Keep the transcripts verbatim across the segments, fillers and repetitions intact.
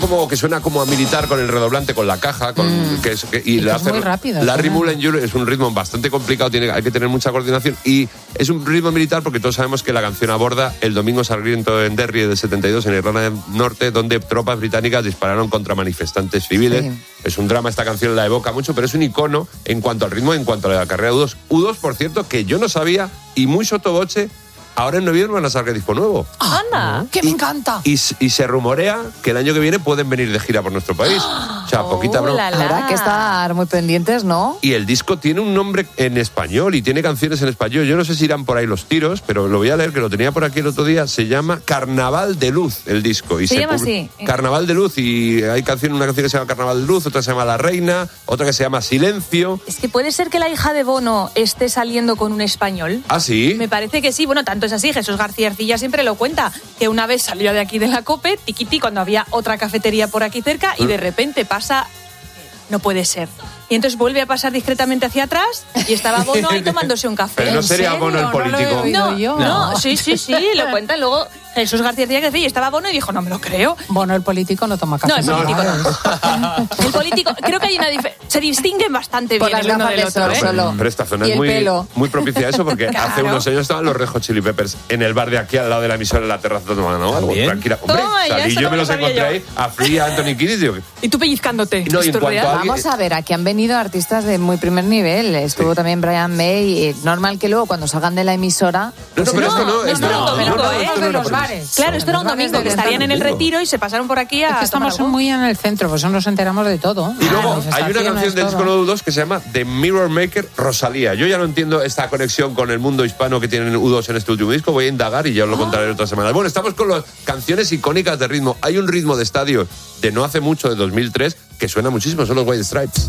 como que suena como a militar con el redoblante, con la caja, con mm. que es, que, y, y le que hace es muy rápido. Larry ¿no? Mullen Junior es un ritmo bastante complicado, tiene, hay que tener mucha coordinación y es un ritmo militar porque todos sabemos que la canción aborda el domingo sangriento en Derry del setenta y dos en Irlanda del Norte, donde tropas británicas dispararon contra manifestantes civiles. Sí. Es un drama, esta canción la evoca mucho, pero es un icono en cuanto al ritmo, en cuanto a la carrera de U dos. U dos, por cierto, que yo no sabía y muy sotoboche. Ahora en noviembre van a sacar disco nuevo. ¡Anda! ¡Que me encanta! Y, y se rumorea que el año que viene pueden venir de gira por nuestro país. O sea, poquita broma. Habrá que estar muy pendientes, ¿no? Y el disco tiene un nombre en español y tiene canciones en español. Yo no sé si irán por ahí los tiros, pero lo voy a leer, que lo tenía por aquí el otro día. Se llama Carnaval de Luz, el disco. Y se, se llama pub... así. Carnaval de Luz. Y hay canción, una canción que se llama Carnaval de Luz, otra se llama La Reina, otra que se llama Silencio. Es que puede ser que la hija de Bono esté saliendo con un español. ¿Ah, sí? Me parece que sí. Bueno, tanto es así. Jesús García Ercilla siempre lo cuenta, que una vez salió de aquí de la COPE, tiquití, cuando había otra cafetería por aquí cerca, y de repente pasa... No puede ser. Y entonces vuelve a pasar discretamente hacia atrás y estaba Bono ahí tomándose un café. Pero no sería Bono el político. No, yo. no, sí, sí, sí, lo cuentan. Luego Jesús García Ercilla, que decía, y estaba Bono y dijo, no me lo creo. Bono el político no toma café. No, el político no. El político, creo que hay una diferencia. Se distinguen bastante Por bien el uno del otro, ¿eh? Solo. Pero esta zona y es muy, pelo. muy propicia a eso, porque Claro. hace unos años estaban los Red Hot Chili Peppers en el bar de aquí al lado de la emisora en la terraza tomando algo. Tranquila. Hombre, Toma, ya, salí eso yo no me lo los sabía encontré yo. ahí a Free, a Anthony Kiddis, digo, Y tú pellizcándote. No, y en Esto es cuanto real. a alguien- Vamos a ver, aquí han venido artistas de muy primer nivel. Estuvo Sí. también Brian May. Y normal que luego cuando salgan de la emisora... No, no, pero esto no, no, esto no, no, no, no, no, no, ¿eh? esto no de era los por eso. bares. Claro, esto era un Los bares domingo, de que estarían en el domingo. retiro y se pasaron por aquí a Es que estamos tomar algo. muy en el centro, pues nos enteramos de todo. Y luego Las hay una canción manifestaciones, del disco todo. nuevo U dos que se llama The Mirror Maker, Rosalía. Yo ya no entiendo esta conexión con el mundo hispano que tienen U dos en este último disco. Voy a indagar y ya os lo contaré otra semana. Bueno, estamos con las canciones icónicas de ritmo. Hay un ritmo de estadio de no hace mucho, de dos mil tres, que suena muchísimo. Son los White Stripes.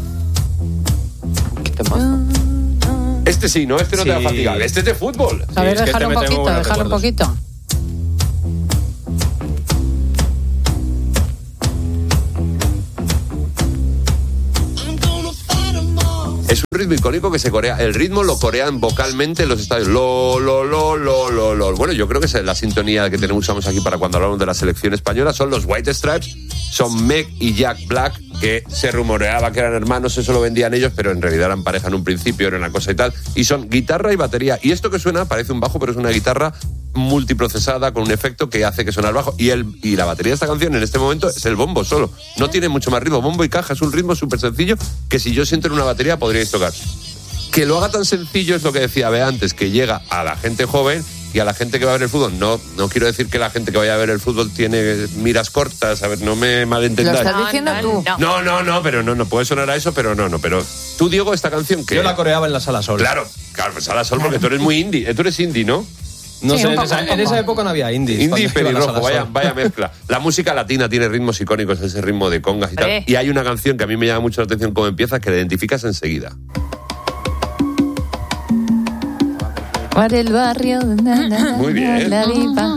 Este sí, ¿no? Este no Sí. te va a fatigar. Este es de fútbol. A ver, Sí, es que déjalo un este me tengo poquito, buenos déjalo un recuerdos. poquito. Es un ritmo icónico que se corea. El ritmo lo corean vocalmente en los estadios. Lo, lo, lo, lo, lo, lo. Bueno, yo creo que es la sintonía que tenemos usamos aquí para cuando hablamos de la selección española. Son los White Stripes, son Meg y Jack Black, que se rumoreaba que eran hermanos, eso lo vendían ellos, pero en realidad eran pareja en un principio, era una cosa y tal. Y son guitarra y batería. Y esto que suena parece un bajo, pero es una guitarra multiprocesada con un efecto que hace que suene al bajo. Y, el, y la batería de esta canción en este momento es el bombo solo. No tiene mucho más ritmo. Bombo y caja es un ritmo súper sencillo que si yo siento en una batería podríais tocar. Que lo haga tan sencillo es lo que decía Bea antes, que llega a la gente joven y a la gente que va a ver el fútbol. No, no quiero decir que la gente que vaya a ver el fútbol tiene miras cortas, a ver, no me Lo malentendáis. estás diciendo no, tú. no. No, no, no, pero no, no puede sonar a eso, pero no, no, pero tú, Diego, esta canción que... Yo la coreaba en la Sala Sol. Claro, claro, pues a la sol, porque tú eres muy indie, eh, tú eres indie, ¿no? No Sí, sé, un en poco, esa, un poco. en esa época no había indies. Indie y cuando iba a la pelirrojo, Sala vaya, Sol. vaya mezcla. La música latina tiene ritmos icónicos, ese ritmo de congas y tal. Hombre. Y hay una canción que a mí me llama mucho la atención cómo empieza, que la identificas enseguida. Por el barrio. na, na, na, Muy bien. la viva.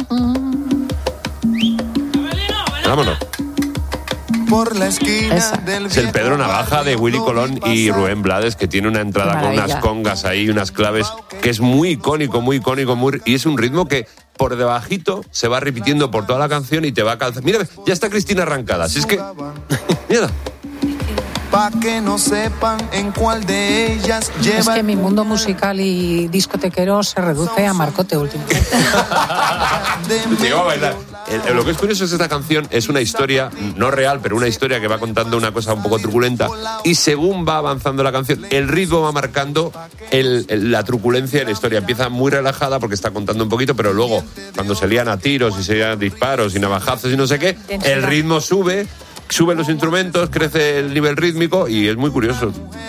Vámonos. Por la esquina Esa. del Es el Pedro Navaja de Willy Colón y Rubén Blades, que tiene una entrada Qué con unas maravilla. congas ahí, unas claves, que es muy icónico, muy icónico, muy, y es un ritmo que por debajito se va repitiendo por toda la canción y te va a calzar. Mira, ya está Cristina arrancada, si es que... Mira. Pa' que no sepan en cuál de ellas Es lleva que mi mundo musical y discotequero se reduce a Marcote últimamente. Te iba a bailar. El- el- lo que es curioso es que esta canción es una historia, no real, pero una historia que va contando una cosa un poco truculenta, y según va avanzando la canción, el ritmo va marcando el- el- la truculencia de la historia. Empieza muy relajada porque está contando un poquito, pero luego, cuando se lían a tiros y se lían disparos y navajazos y no sé qué, el ritmo sube, suben los instrumentos, crece el nivel rítmico y es muy curioso.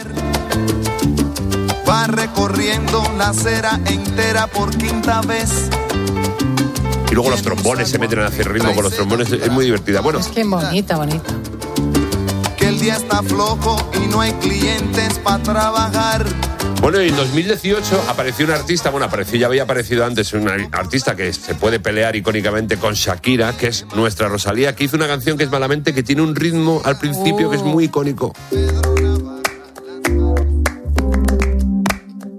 va recorriendo la acera entera por quinta vez. Y luego los trombones se meten a hacer ritmo con los trombones, es muy divertida. Bueno, Es que bonita, bonita. Que el día está flojo y no hay clientes para trabajar. Bueno, y en dos mil dieciocho apareció un artista, bueno, apareció, ya había aparecido antes, un artista que se puede pelear icónicamente con Shakira, que es nuestra Rosalía, que hizo una canción que es Malamente, que tiene un ritmo al principio que es muy icónico.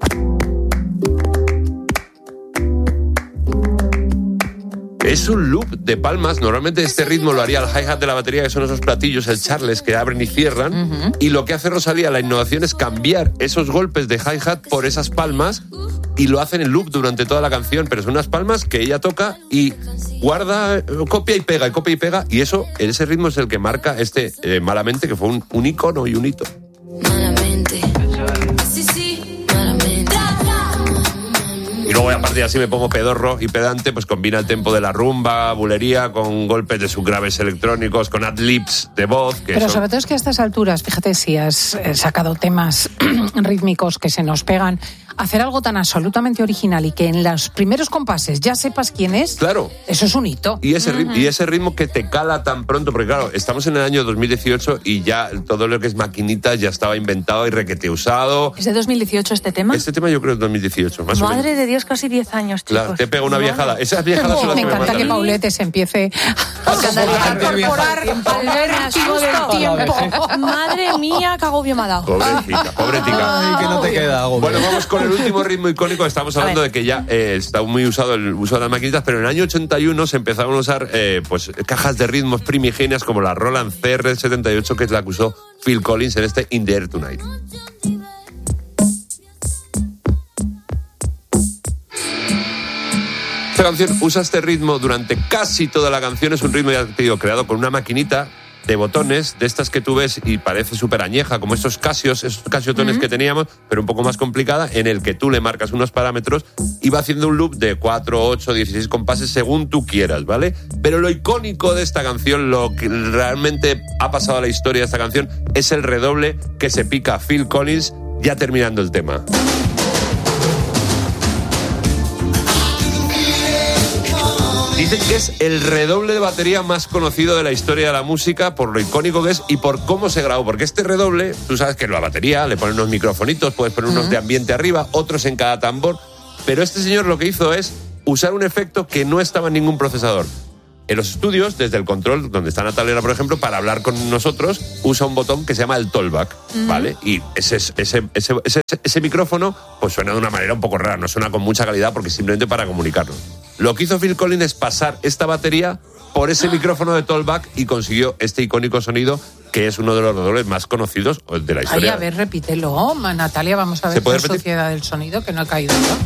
Es un loop de palmas. Normalmente este ritmo lo haría el hi-hat de la batería, que son esos platillos, el charles, que abren y cierran. Uh-huh. Y lo que hace Rosalía, la innovación, es cambiar esos golpes de hi-hat por esas palmas y lo hacen en loop durante toda la canción. Pero son unas palmas que ella toca y guarda, copia y pega, y copia y pega. Y eso, ese ritmo es el que marca este eh, Malamente, que fue un, un icono y un hito. Malamente. Sí, sí, malamente. Y luego, a partir de así, me pongo pedorro y pedante, pues combina el tempo de la rumba, bulería, con golpes de sus graves electrónicos, con ad-libs de voz. Que Pero son... sobre todo es que a estas alturas, fíjate, si has eh, sacado temas rítmicos que se nos pegan, hacer algo tan absolutamente original y que en los primeros compases ya sepas quién es, claro, eso es un hito. Y ese, ritmo, y ese ritmo que te cala tan pronto, porque claro, estamos en el año dos mil dieciocho y ya todo lo que es maquinitas ya estaba inventado y requete usado. ¿Es de dos mil dieciocho este tema? Este tema yo creo es dos mil dieciocho, más Madre o menos. de Dios, casi diez años, chicos. Claro, te pega una viajada. Esas viajadas son las Me que me encanta que matan. Paulete se empiece a incorporar al vértigo del tiempo. Madre mía, qué agobio me ha dado. Pobrecita, pobretica. Ay, que no te queda agobio. Bueno, vamos con el último ritmo icónico. Estamos hablando de que ya eh, está muy usado el uso de las maquinitas, pero en el año ochenta y uno se empezaron a usar eh, pues cajas de ritmos primigenias como la Roland C R setenta y ocho, que es la que usó Phil Collins en este In the Air Tonight. Esta canción usa este ritmo durante casi toda la canción. Es un ritmo, ya te digo, creado con una maquinita de botones, de estas que tú ves y parece súper añeja, como estos casios, esos casiotones uh-huh. que teníamos, pero un poco más complicada, en el que tú le marcas unos parámetros y va haciendo un loop de cuatro, ocho, dieciséis compases según tú quieras, ¿vale? Pero lo icónico de esta canción, lo que realmente ha pasado a la historia de esta canción, es el redoble que se pica Phil Collins ya terminando el tema. Dicen que es el redoble de batería más conocido de la historia de la música por lo icónico que es y por cómo se grabó. Porque este redoble, tú sabes que en la batería le ponen unos microfonitos, puedes poner unos uh-huh. de ambiente arriba, otros en cada tambor. Pero este señor lo que hizo es usar un efecto que no estaba en ningún procesador. En los estudios, desde el control, donde está Natalia, por ejemplo, para hablar con nosotros, usa un botón que se llama el Tollback, uh-huh. ¿vale? Y ese, ese, ese, ese, ese, ese micrófono pues suena de una manera un poco rara, no suena con mucha calidad porque simplemente para comunicarnos. Lo que hizo Phil Collins es pasar esta batería por ese micrófono de Tollback y consiguió este icónico sonido que es uno de los redobles más conocidos de la historia. Ay, a ver, repítelo, Natalia, vamos a ver la sociedad del sonido, que no he caído yo.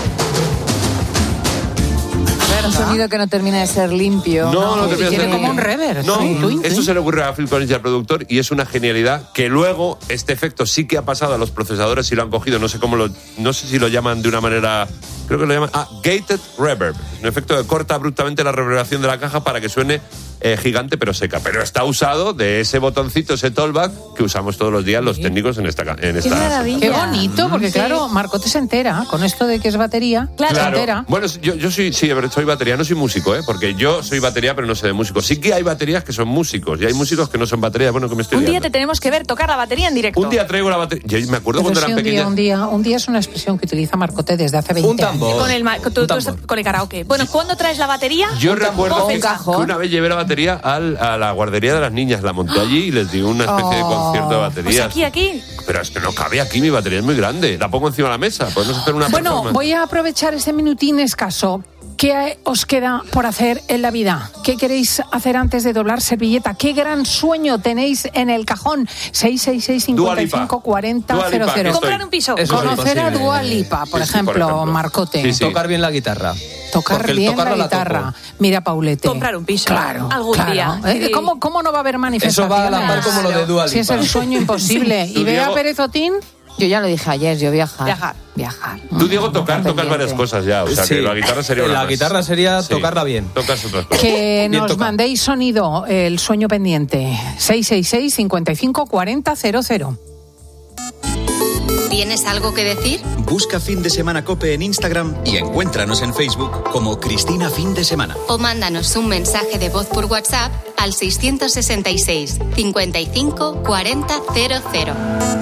Un sonido que no termina de ser limpio. No, no, no termina de ser limpio. Como un reverb. No, sí. Esto se le ocurre a Phil Collins y al productor y es una genialidad que luego este efecto sí que ha pasado a los procesadores y lo han cogido. No sé cómo lo, no sé si lo llaman de una manera, creo que lo llaman ah, gated reverb. Es un efecto que corta abruptamente la reverberación de la caja para que suene eh, gigante pero seca. Pero está usado de ese botoncito, ese Tollback que usamos todos los días los técnicos en esta en esta. Qué maravilla. Qué bonito, porque sí. claro, Marcote se entera con esto de que es batería. Claro. Se entera. Bueno, yo, yo soy, sí, soy batería, no soy músico, ¿eh? Porque yo soy batería, pero no sé de músicos. Sí que hay baterías que son músicos y hay músicos que no son baterías. Bueno, que me estoy Un día liando. te tenemos que ver tocar la batería en directo. Un día traigo la batería. Yo me acuerdo Pero cuando sí, eran un pequeñas. Día, un día, un día es una expresión que utiliza Marcote desde hace veinte un tambor. años. Con el, con, tú, tú estás con el karaoke. Bueno, ¿cuándo traes la batería? Yo un recuerdo que, que una vez llevé la batería al, a la guardería de las niñas, la monté allí y les di una especie oh. de concierto de baterías. Pues aquí, aquí. Pero es que no cabe aquí, mi batería es muy grande. La pongo encima de la mesa. Podemos hacer una Bueno, performance. Voy a aprovechar ese minutín escaso. ¿Qué os queda por hacer en la vida? ¿Qué queréis hacer antes de doblar servilleta? ¿Qué gran sueño tenéis en el cajón? seis seis seis, cinco cinco, cuatro cero cero cero. Comprar un piso. Eso Conocer a Dua Lipa, por, sí, sí, ejemplo, por ejemplo, Marcote. Sí, sí. Tocar bien la guitarra. Tocar Porque bien la la guitarra. toco. Mira, Paulete. Comprar un piso. Claro. Algún claro. día. ¿Eh? ¿Cómo, ¿Cómo no va a haber manifestaciones? Eso va a la par como lo de Dua Lipa. Si es el sueño imposible. Sí. ¿Y Bea Diego? Pérez Otín? Yo ya lo dije ayer, yo viajar. Viajar. Viajar. Tú, Diego, tocar, tocas Pendiente. varias cosas ya. O sea, Sí. que la guitarra sería una La más. guitarra sería Sí. tocarla bien. Tocas otras cosas. Que Bien nos tocado. mandéis sonido, el sueño pendiente. seis seis seis, cinco cinco, cuatro cero cero. ¿Tienes algo que decir? Busca Fin de Semana COPE en Instagram y encuéntranos en Facebook como Cristina Fin de Semana. O mándanos un mensaje de voz por WhatsApp al seiscientos sesenta y seis, cincuenta y cinco, cuarenta, cero cero.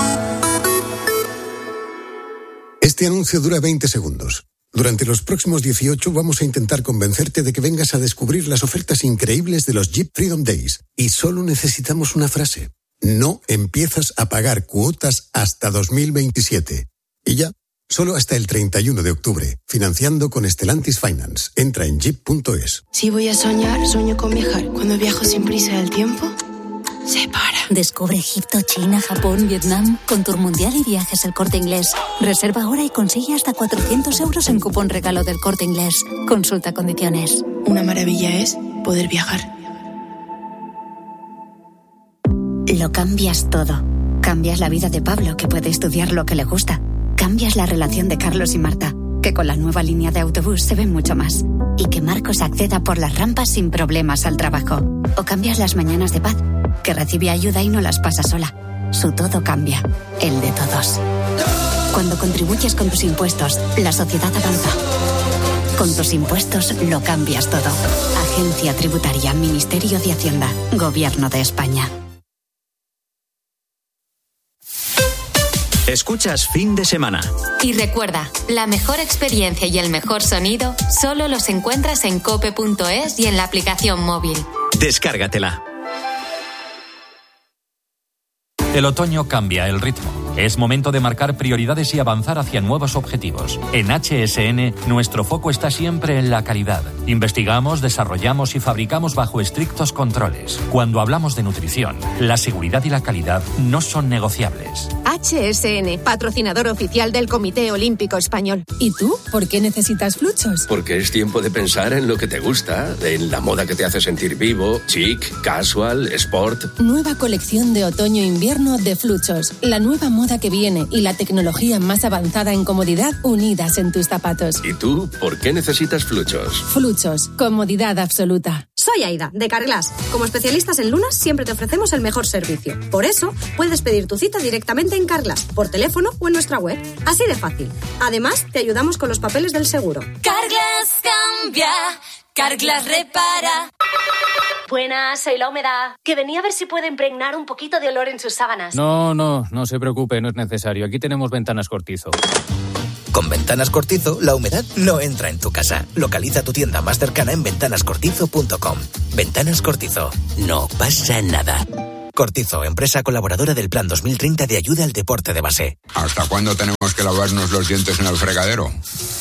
Este anuncio dura veinte segundos. Durante los próximos dieciocho vamos a intentar convencerte de que vengas a descubrir las ofertas increíbles de los Jeep Freedom Days. Y solo necesitamos una frase. No empiezas a pagar cuotas hasta dos mil veintisiete. Y ya, Solo hasta el treinta y uno de octubre. Financiando con Stellantis Finance. Entra en jeep punto es. Si voy a soñar, sueño con viajar. Cuando viajo sin prisa del tiempo, se para. Descubre Egipto, China, Japón, Vietnam con Tour Mundial y Viajes El Corte Inglés. Reserva ahora y consigue hasta cuatrocientos euros en cupón regalo del Corte Inglés. Consulta condiciones. Una maravilla es poder viajar. Lo cambias todo. Cambias la vida de Pablo, que puede estudiar lo que le gusta. Cambias la relación de Carlos y Marta, que con la nueva línea de autobús se ven mucho más. Y que Marcos acceda por las rampas sin problemas al trabajo. O cambias las mañanas de Paz, que recibe ayuda y no las pasa sola. Su todo cambia, el de todos. Cuando contribuyes con tus impuestos, la sociedad avanza. Con tus impuestos lo cambias todo. Agencia Tributaria, Ministerio de Hacienda, Gobierno de España. Escuchas Fin de Semana. Y recuerda, la mejor experiencia y el mejor sonido solo los encuentras en cope punto es y en la aplicación móvil. Descárgatela. El otoño cambia el ritmo. Es momento de marcar prioridades y avanzar hacia nuevos objetivos. En H S N, nuestro foco está siempre en la calidad. Investigamos, desarrollamos y fabricamos bajo estrictos controles. Cuando hablamos de nutrición, la seguridad y la calidad no son negociables. H S N, patrocinador oficial del Comité Olímpico Español. ¿Y tú? ¿Por qué necesitas Fluchos? Porque es tiempo de pensar en lo que te gusta, en la moda que te hace sentir vivo, chic, casual, sport. Nueva colección de otoño-invierno de Fluchos. La nueva moda que viene y la tecnología más avanzada en comodidad unidas en tus zapatos. ¿Y tú? ¿Por qué necesitas Fluchos? Fluchos, comodidad absoluta. Soy Aida, de Carglass. Como especialistas en lunas, siempre te ofrecemos el mejor servicio. Por eso, puedes pedir tu cita directamente en Carglass, por teléfono o en nuestra web. Así de fácil. Además, te ayudamos con los papeles del seguro. Carglass cambia, Carglass repara. Buenas, soy La Humedad. Que venía a ver si puede impregnar un poquito de olor en sus sábanas. No, no, no se preocupe, no es necesario. Aquí tenemos Ventanas Cortizo. Con Ventanas Cortizo, la humedad no entra en tu casa. Localiza tu tienda más cercana en ventanas cortizo punto com. Ventanas Cortizo. No pasa nada. Cortizo, empresa colaboradora del Plan dos mil treinta de ayuda al deporte de base. ¿Hasta cuándo tenemos que lavarnos los dientes en el fregadero?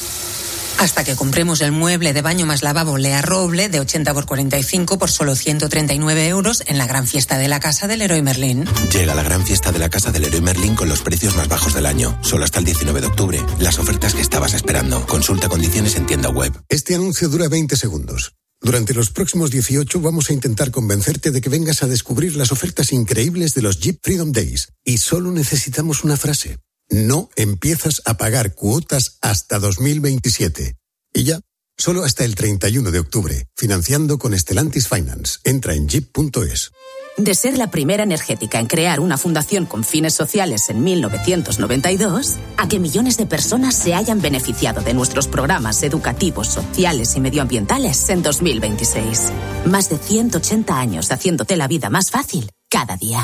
Hasta que compremos el mueble de baño más lavabo Lea Roble de ochenta por cuarenta y cinco por solo ciento treinta y nueve euros en la gran fiesta de la casa del Leroy Merlin. Llega la gran fiesta de la casa del Leroy Merlin con los precios más bajos del año. Solo hasta el diecinueve de octubre. Las ofertas que estabas esperando. Consulta condiciones en tienda web. Este anuncio dura veinte segundos. Durante los próximos dieciocho vamos a intentar convencerte de que vengas a descubrir las ofertas increíbles de los Jeep Freedom Days. Y solo necesitamos una frase. No empiezas a pagar cuotas hasta dos mil veintisiete. Y ya, solo hasta el treinta y uno de octubre. Financiando con Stellantis Finance. Entra en jeep punto es. De ser la primera energética en crear una fundación con fines sociales en mil novecientos noventa y dos, a que millones de personas se hayan beneficiado de nuestros programas educativos, sociales y medioambientales en dos mil veintiséis. Más de ciento ochenta años haciéndote la vida más fácil cada día.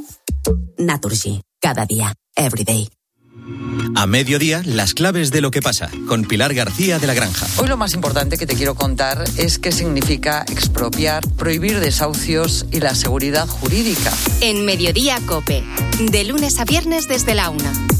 Naturgy. Cada día. Every day. A mediodía, las claves de lo que pasa, con Pilar García de la Granja. Hoy lo más importante que te quiero contar es qué significa expropiar, prohibir desahucios y la seguridad jurídica. En Mediodía COPE, de lunes a viernes desde la una.